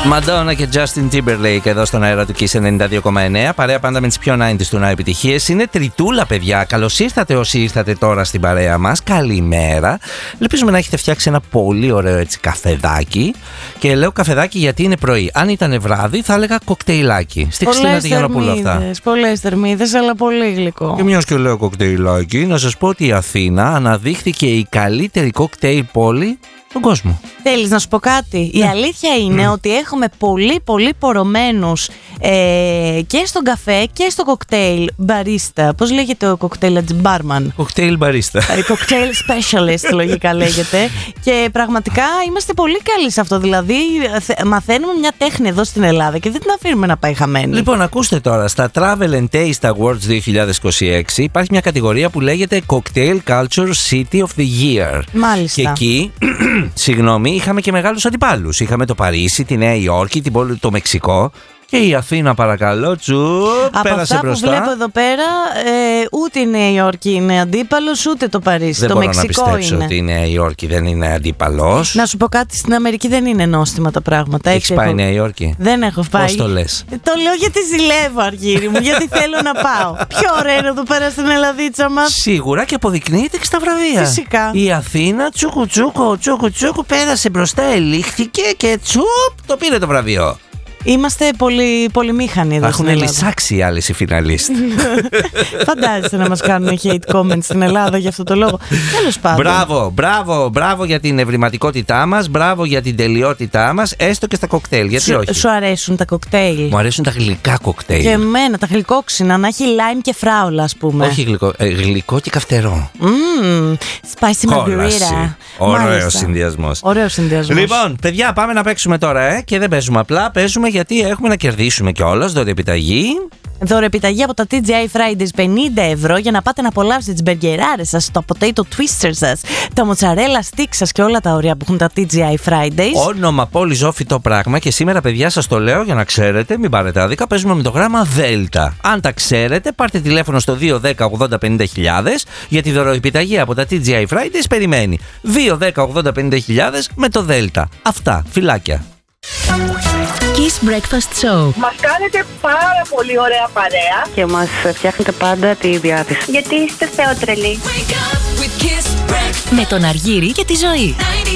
Madonna και Justin Timberlake εδώ στον αέρα του Kiss 92,9. Παρέα πάντα με τις πιο 90's του να επιτυχίες. Είναι τριτούλα, παιδιά. Καλώς ήρθατε όσοι ήρθατε τώρα στην παρέα μας. Καλημέρα. Ελπίζουμε να έχετε φτιάξει ένα πολύ ωραίο έτσι καφεδάκι. Και λέω καφεδάκι γιατί είναι πρωί. Αν ήταν βράδυ θα έλεγα κοκτέιλάκι. Στη Χριστίνα Τηγιανοπούλου αυτά. Πολλές θερμίδες, αλλά πολύ γλυκό. Και μιας και λέω κοκτέιλάκι, να σας πω ότι η Αθήνα αναδείχθηκε η καλύτερη κοκτέιλ πόλη στον κόσμο. Θέλεις να σου πω κάτι? Η αλήθεια είναι ότι έχουμε πολύ πορωμένους και στον καφέ και στο κοκτέιλ μπαρίστα. Πώς λέγεται ο κοκτέιλ μπάρμαν? Κοκτέιλ μπαρίστα. Κοκτέιλ specialist λογικά λέγεται. Και πραγματικά είμαστε πολύ καλοί σε αυτό. Δηλαδή μαθαίνουμε μια τέχνη εδώ στην Ελλάδα και δεν την αφήνουμε να πάει χαμένη. Λοιπόν, ακούστε τώρα, στα Travel and Taste Awards 2026 υπάρχει μια κατηγορία που λέγεται Cocktail Culture City of the Year. Μάλιστα. Και εκεί, συγγνώμη, είχαμε και μεγάλους αντιπάλους. Είχαμε το Παρίσι, τη Νέα Υόρκη, το Μεξικό. Και η Αθήνα, παρακαλώ, πέρασε μπροστά. Που βλέπω εδώ πέρα, ούτε η Νέα Υόρκη είναι αντίπαλος, ούτε το Παρίσι. Δεν το μπορώ Μεξικό να πιστέψω είναι. ότι η Νέα Υόρκη δεν είναι αντίπαλος. Να σου πω κάτι, στην Αμερική δεν είναι νόστιμα τα πράγματα. Έχεις πάει Νέα Υόρκη? Δεν έχω πάει. Πώς το λες? Το λέω γιατί ζηλεύω, Αργύρι μου, γιατί θέλω να πάω. Πιο ωραία είναι εδώ πέρα στην Ελλαδίτσα μας. Σίγουρα, και αποδεικνύεται και στα βραβεία. Φυσικά. Η Αθήνα τσούκου πέρασε μπροστά, ελήχθηκε και το πήρε το βραβείο. Είμαστε πολύ μήχανοι εδώ. Έχουν λυσάξει οι άλλες οι φιναλίστ. Φαντάζεσαι να μας κάνουν hate comments στην Ελλάδα για αυτό το λόγο. Τέλος πάντων. Μπράβο για την ευρηματικότητά μας, μπράβο για την τελειότητά μας, έστω και στα κοκτέιλ. Γιατί όχι? Σου αρέσουν τα κοκτέιλ? Μου αρέσουν τα γλυκά κοκτέιλ. Και εμένα, τα γλυκόξινα, να έχει lime και φράουλα, ας πούμε. Όχι γλυκό, γλυκό και καυτερό. Spicy margarita. Ωραίος συνδυασμός. Λοιπόν, παιδιά, πάμε να παίξουμε τώρα, και δεν παίζουμε απλά, παίζουμε γιατί έχουμε να κερδίσουμε κιόλας δωρεοπιταγή. Δωρεοπιταγή από τα TGI Fridays 50 ευρώ για να πάτε να απολαύσετε τις μπεργκεράρες σας, το potato twister σας, τα mozzarella stick σας και όλα τα ωραία που έχουν τα TGI Fridays. Όνομα πόλη ζώφυτο πράγμα, και σήμερα, παιδιά, σας το λέω για να ξέρετε, μην πάρετε άδικα, παίζουμε με το γράμμα Δέλτα. Αν τα ξέρετε, πάρτε τηλέφωνο στο 210 80 50 χιλιάδες, γιατί η δωρεοπιταγή από τα TGI Fridays περιμένει. 210 80 50 χιλιάδες με το Δέλτα. Αυτά, φιλάκια. Kiss Breakfast Show. Μας κάνετε πάρα πολύ ωραία παρέα και μας φτιάχνετε πάντα τη διάθεση. γιατί είστε θεοτρελοί. Με τον Αργύρη και τη Ζωή.